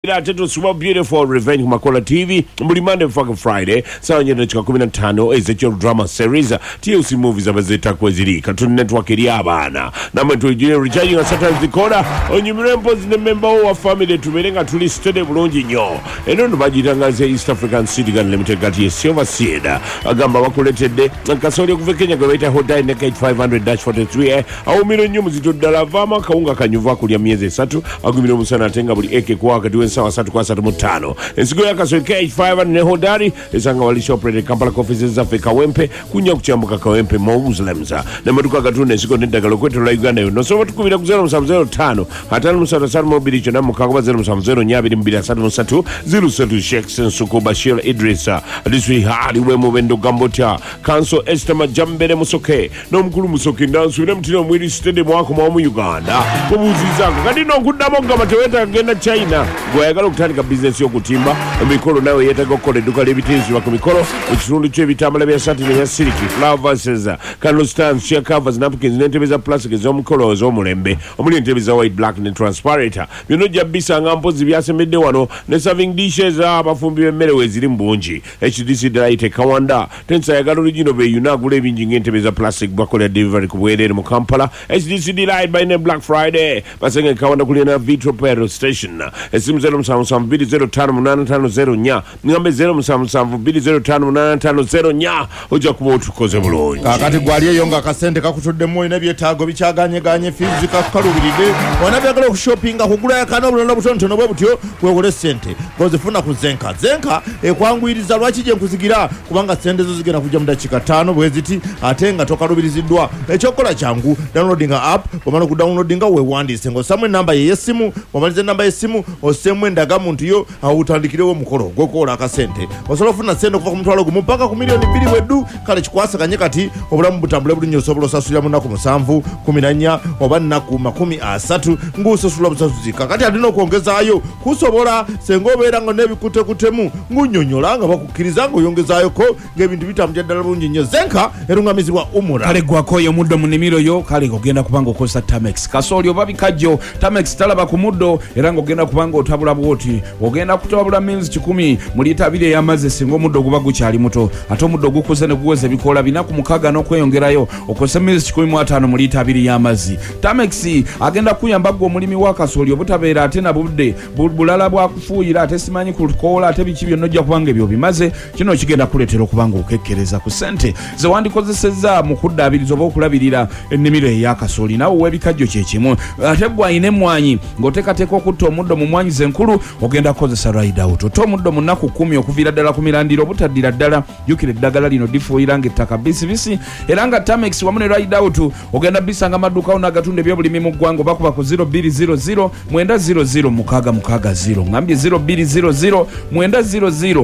Teto Super Beautiful Revenge Makola TV buli Monday fucking Friday sawa nyene chika 15 ezecho drama series TLC movies abazeta kweziri Cartoon Network eri abana namwe tujine recharging a Saturday decoder onyumrempo zine member wa family tumelenga tuli study bulungi nyo eno nbajitangaze East African City Gun Limited gati Silver Seed agamba bakuletedde kasoli okuva Kenya gwe bayita Hodai Neck 8500-43 au mino nyumu zitodala vama kaunga kanyuva kulya miezi 3 agumino musana atenga buli eke kwa kati wensawa 3 kwa 3 ensigo ya kasoli K85 ne Hodari esanga walisha operate Kampala offices za Kawempe kunya kuchambuka Kawempe Muslims na maduka gatune ensigo ndagalo kwetu la Uganda no so batukubira ku 0705 hatano musana mobili chona mukagoba 0705 nyabiri 233 07 Sheikh Sensuko Bashir Idrisa adiswi hali we mubendo gambota Council Esther Majambere Musoke no mkulu Musoke ndansu ne mtino mwiri stadium wako mu Uganda kubuziza kadi no kudamo ngama teweta genda China gwayagala okutandika business yo kutimba emikolo nawe yetaga okole duka lebitinzi wako mikolo ekitundu kye bitambala bya satin ya siliki flowers candle stands chair covers napkins n'entebe za plastic z'omukolo z'omulembe omuli entebe za white black ne transparent bino jabisa ngampozi byasemedde wano ne serving dishes abafumbi b'emmere weziri mbungi HDC Delight Kawanda tensa yagala original be yunagula ebingi ng'entebe za plastic bakola delivery ku bwerere mu Kampala HDC Delight by Black Friday basenge Kawanda kulina Vitro Petrol Station esimu 0772058550 nya ngambe 0772058550 nya oja kuba otukoze bulungi kakati gwali eyo nga kasente kakutudde moyo nebyetaago bikyaganye fizi kakalubiride wanabyagala okushoppinga kugula yakana obulonda butonotono bwe butyo kwegole sente ngozifuna ku zenka ekwanguyiriza lwaki gye nkuzigira kubanga sente zo zigenda kujja mu dakika 5 bweziti ate nga tokalubiriziddwa ekyokola kyangu downloadinga app omala okudownloadinga wewandiise ng'osamwe enamba ye y'essimu omaliza enamba y'essimu osseemu endaga muntu yo awutandikirewo omukolo gwokola akasente osobola ofuna sente okuva ku mutwalo gumu mpaka ku milioni 2 weddu kale kikwasaganye kati obulamu butambule bulungi osobola osasulira mu nnaku 7 14 oba nnaku 30 ng'osasula busasuzi kakati alina okwongezaayo kusobola senga obeera nga n'ebikutekutemu ng'onnyonnyola nga bakukkiriza ng'oyongezaayoko ng'ebintu bitambulira ddala bulungi nnyo zenka erungamizibwa umura kale gwakoyo muddo mu nnimiro yo kale ogenda kubanga okozesa Tamex kasooli oba bikajjo Tamex talaba ku muddo era ng'ogenda kubanga otabula bwoti ogenda kutabula mils 10 mu lita 2 ey'amazzi singa omuddo guba gukyali muto ate omuddo gukuze ne guweza ebikoola 4 n'okweyongerayo okozesa mils 15 mu lita 2 y'amazzi Tamex agenda kuyamba gwe omulimi wa kasooli obutabeera ate na budde bulala bwakufuuyira ate simanyi kukoola ate biki byonna ojja kubanga ebyo bimaze kino kigenda kuleetera okubanga okekkereza ku ssente ze wandikozesezza mu kuddaabiriza oba okulabirira ennimiro ey'akasooli nawe ow'ebikajjo kye kimu ate gwe ayina emmwanyi ng'oteekateeka okutta omuddo mu mmwanyi ze nkulu ogenda kukozesa ride out otta omuddo mu nnaku 10 okuviira ddala ku mirandiro obutaddira ddala jjukira eddagala lino lifuuyira ng'ettaka bisibisi era nga Tamex wamu ne ride out ogenda bisanga amaduuka awo n'agatunda ebyobulimi mu ggwanga oba kuba ku 0200 900 660 ngambye 0200 900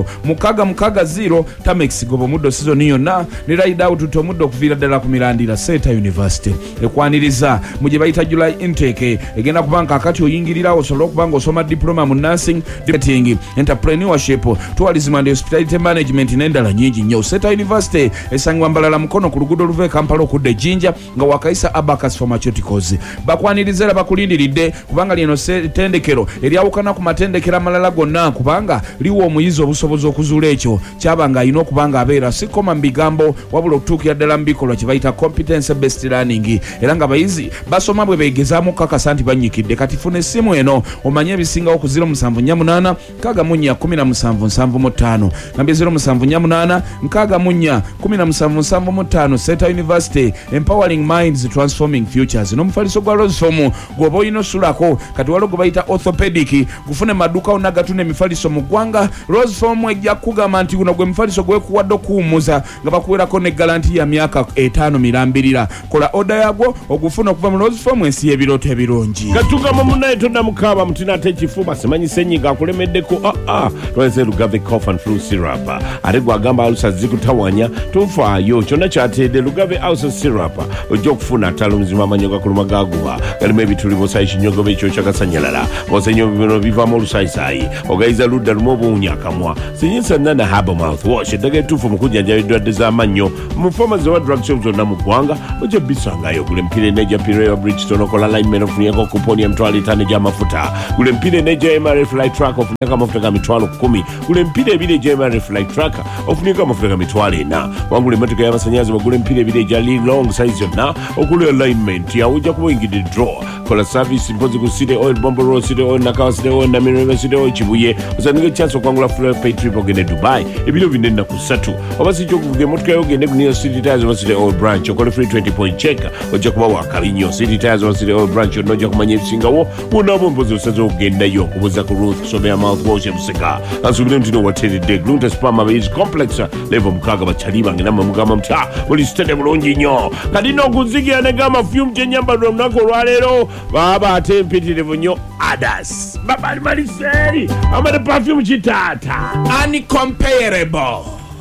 660 Tamex goba omuddo sizoni yonna ne ride out utta omuddo okuviira ddala ku mirandira Seta University ekwaniriza mu gye bayita July intake egenda kubanga akati oyingirira osobola okubanga osoma diploma mu nursing marketing entrepreneurship tourism and hospitality management n'endala nyingi nnyo Seta University esangibwa Mbalala mukono ku luguudo oluva e Kampala okudda Jinja nga wakayisa Abacus Pharmaceuticals bakwaniriza era bakulindiridde kubanga lino ettendekero eryawukana ku matendekero amalala gonna kubanga liwa omuyizi obusobozi okuzuula ekyo kyabanga alina okubanga abeera sikoma mu bigambo wabula okutuukira ddala mu bikolwa kye bayita competence based learning era nga abayizi basoma bwe beegezaamu okukakasa nti bannyikidde kati funa essimu eno omanye ebisingawo ku 0748 61775 ngambye 0748 61775 Seta University empowering minds transforming futures n'omufaliso gwa Roseform gwoba olina osulako kati waliwo gwe bayita orthopedic gufune maduuka wonna gatunda emifaliso mu ggwanga Roseform ejja kugamba nti guno gwe mufaliso gwekuwadde okuwummuza nga bakuwerako ne galanti ya myaka 5 mirambirira kola oda yagwo ogufuna okuva mu Roseform ensi y'ebirooto ebirungi katugamba munnaye todda mukaaba mutina ate ekifuba simanyi senyiga akulemeddeko twalese Lugave cough and flu syrup ate gwagamba alusa zikutawanya tofaayo kyonna kyatedde Lugave ulcer syrup ojja okufuna ttalo muzima amanyo gakuluma gaguba galimu ebituli bosayi kinyogobe ekyokya gasanyalala bosenyo bino bivaamu olusayisaayi ogayiza ludda lumu obuwunya akamwa sinyisa nana herbal mouthwash eddagala ettuufu mu kujjanjaba endwadde z'amannyo mu pharmacy oba drug shop zonna mu ggwanga ojja bisangayo gula empira eneja Pireo Bridgestone okola alignment ofuniyeko kuponi emitwalo 5 egy'amafuta gula empira eneja MRF Light Tracker ofunika amafuta ga mitwalo 10. Gula empira ebiri gya MRF Light Tracker ofunika amafuta ga mitwalo 4. Wangula emmotoka y'amasannyalaze bagula empira ebiri egya long size yonna okula alignment yawe ojja kuba oyingidde draw. Kola service mpozi ku City Oil, Bombo Road, City Oil, Nakawa City Oil, Namirembe City Oil, Kibuye. Ozanike chance okwangula full pay trip ogende Dubai. Ebiro binene ku 3. Oba si kyo kuvuga emmotoka yo ogende ku New City Tires oba City Oil branch okola free 20-point check ojja kuba wakali nnyo. City Tires oba City Oil branch yonna ojja kumanya ebisingawo bonabo mpozi osaze ogendayo okubuuza ku Ruth Somera mouthwash emuseka ansubire ntino wateredde Glunta Supermarket Complex level 6 bachali bange namwe mugamba mta buli stade bulungi nnyo kati n'okuzigira ne gama fume kyenyambadde olunaku olwaleero baba ate mpitirivu nnyo others babali maliseri amade perfume kitata uncomparable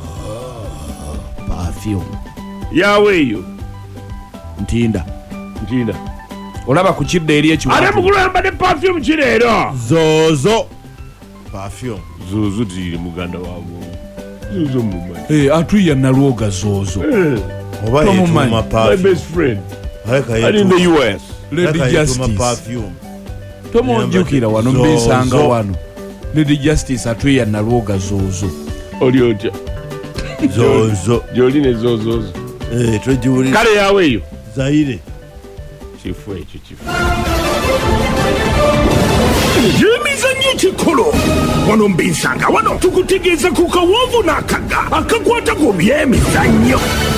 perfume yaweeyo ntinda olaba ku kidde eri ate mukulu yambadde perfume kireero zozo perfume zozo tiri muganda waabwe zozo mumanyi atuya nalwoga zozo oba yetuma my perfume best friend and in the US Lady Justice perfume tomonjukira wano Zozo. mbisanga wano Lady Justice atuya nalwoga zozo oli otya zozo gy'oline zozozo tojiwuli kale yaweeyo Zaire kifo ekyo kifo emizannyo kikolo wano mbisanga wano tukutegeeza ku kawoovu n'akaga akakwata ku by'emizannyo